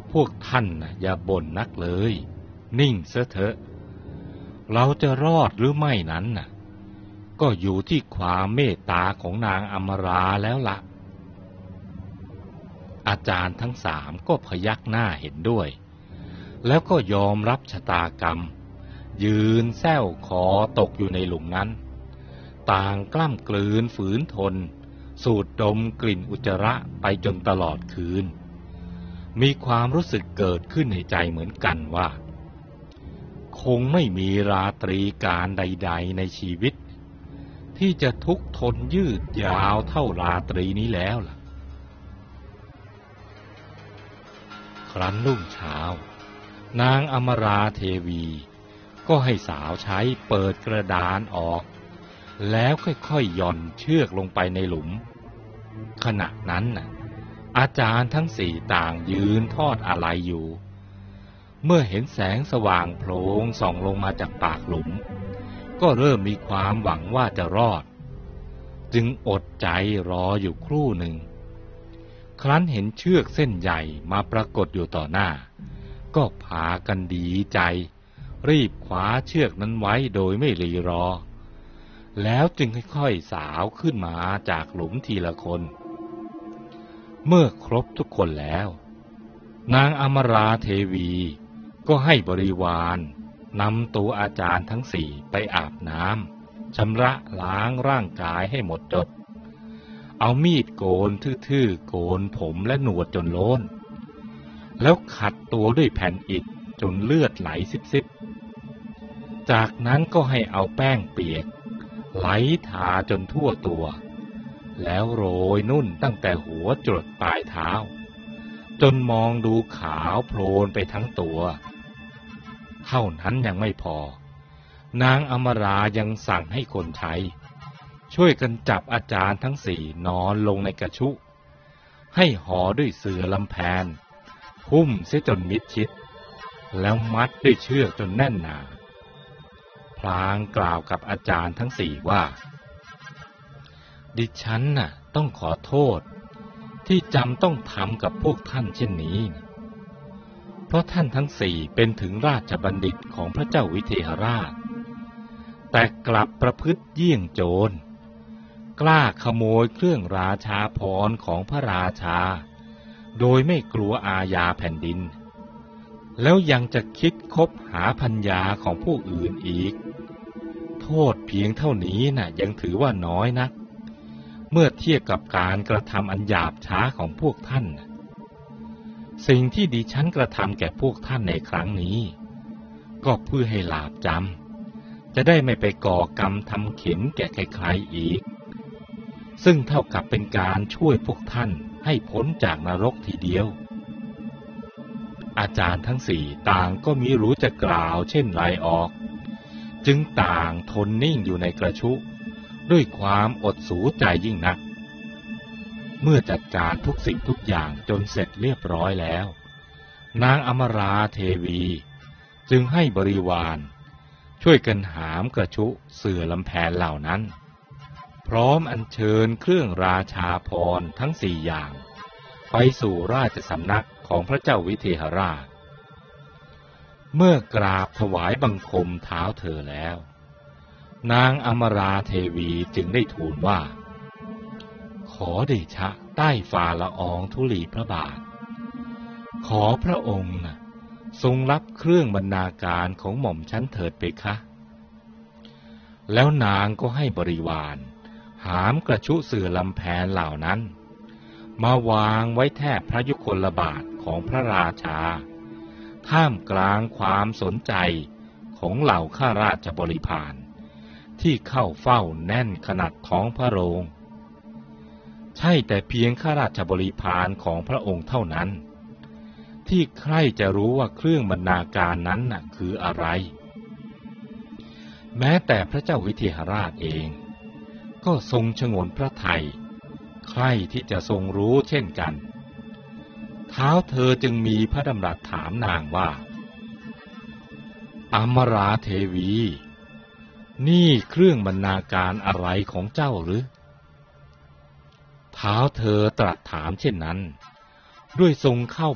พวกท่านนะอย่าบ่นนักเลยนิ่งเสียเถอะเราจะรอดหรือไม่นั้นน่ะก็อยู่ที่ความเมตตาของนางอมราแล้วละอาจารย์ทั้งสามก็พยักหน้าเห็นด้วยแล้วก็ยอมรับชะตากรรมยืนแส้วคอตกอยู่ในหลุมนั้นต่างกล้ำกลืนฝืนทนสูดดมกลิ่นอุจจาระไปจนตลอดคืนมีความรู้สึกเกิดขึ้นในใจเหมือนกันว่าคงไม่มีราตรีการใดๆในชีวิตที่จะทุกข์ทนยืดยาวเท่าราตรีนี้แล้วล่ะครั้นรุ่งเช้านางอมราเทวีก็ให้สาวใช้เปิดกระดานออกแล้วค่อยๆหย่อนเชือกลงไปในหลุมขณะนั้นน่ะอาจารย์ทั้งสี่ต่างยืนทอดอาลัยอยู่เมื่อเห็นแสงสว่างโพลงส่องลงมาจากปากหลุมก็เริ่มมีความหวังว่าจะรอดจึงอดใจรออยู่ครู่หนึ่งครั้นเห็นเชือกเส้นใหญ่มาปรากฏอยู่ต่อหน้าก็พากันดีใจรีบคว้าเชือกนั้นไว้โดยไม่รีรอแล้วจึงค่อยๆสาวขึ้นมาจากหลุมทีละคนเมื่อครบทุกคนแล้วนางอมราเทวีก็ให้บริวารนำตัวอาจารย์ทั้งสี่ไปอาบน้ำชำระล้างร่างกายให้หมดจดเอามีดโกนทื่อๆโกนผมและหนวดจนโล้นแล้วขัดตัวด้วยแผ่นอิฐจนเลือดไหลซิบๆจากนั้นก็ให้เอาแป้งเปียกไหลทาจนทั่วตัวแล้วโรยนุ่นตั้งแต่หัวจรดปลายเท้าจนมองดูขาวโพลนไปทั้งตัวเท่านั้นยังไม่พอนางอมรายังสั่งให้คนใช้ช่วยกันจับอาจารย์ทั้งสี่นอนลงในกระชุให้ห่อด้วยเสื่อลำแพนหุ้มเสียจนมิดชิดแล้วมัดด้วยเชือกจนแน่นหนาพลางกล่าวกับอาจารย์ทั้งสี่ว่าดิฉันน่ะต้องขอโทษที่จำต้องทำกับพวกท่านเช่นนี้เพราะท่านทั้งสี่เป็นถึงราชบัณฑิตของพระเจ้าวิเทหราชแต่กลับประพฤติเยี่ยงโจรกล้าขโมยเครื่องราชาภรณ์ของพระราชาโดยไม่กลัวอาญาแผ่นดินแล้วยังจะคิดคบหาภรรยาของผู้อื่นอีกโทษเพียงเท่านี้น่ะยังถือว่าน้อยนักเมื่อเทียบกับการกระทำอันหยาบช้าของพวกท่านสิ่งที่ดิฉันกระทำแก่พวกท่านในครั้งนี้ก็เพื่อให้หลาบจำจะได้ไม่ไปก่อกรรมทำเข็ญแก่ใครๆอีกซึ่งเท่ากับเป็นการช่วยพวกท่านให้พ้นจากนรกทีเดียวอาจารย์ทั้งสี่ต่างก็มิรู้จะกล่าวเช่นไรออกจึงต่างทนนิ่งอยู่ในกระชุด้วยความอดสูใจยิ่งนักเมื่อจัดการทุกสิ่งทุกอย่างจนเสร็จเรียบร้อยแล้วนางอมราเทวีจึงให้บริวารช่วยกันหามกระชุเสื่อลำแพนเหล่านั้นพร้อมอัญเชิญเครื่องราชาภรณ์ทั้งสี่อย่างไปสู่ราชสำนักของพระเจ้าวิเทหราชเมื่อกราบถวายบังคมเท้าเธอแล้วนางอมราเทวีจึงได้ทูลว่าขอเดชะใต้ฝ่าละอองธุลีพระบาทขอพระองค์ทรงรับเครื่องบรรณาการของหม่อมชั้นเถิดเพคะแล้วนางก็ให้บริวารหามกระชุเสื่อลำแพนเหล่านั้นมาวางไว้แทบพระยุคลบาทของพระราชาท่ามกลางความสนใจของเหล่าข้าราชบริพารที่เข้าเฝ้าแน่นขนาดท้องพระโรงใช่แต่เพียงข้าราชบริพารของพระองค์เท่านั้นที่ใครจะรู้ว่าเครื่องบรรณาการนั้นน่ะคืออะไรแม้แต่พระเจ้าวิเทหราชเองก็ทรงฉงนพระทัยใครที่จะทรงรู้เช่นกันท้าวเธอจึงมีพระดำรัสถามนางว่าอมราเทวีนี่เครื่องบรรณาการอะไรของเจ้าหรือท้าวเธอตรัสถามเช่นนั้นด้วยทรงเข้า